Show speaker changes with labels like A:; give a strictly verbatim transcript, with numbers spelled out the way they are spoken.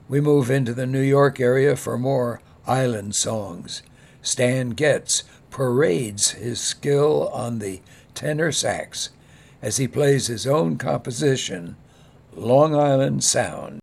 A: We move into the New York area for more island songs. Stan Getz parades his skill on the tenor sax as he plays his own composition, Long Island Sound.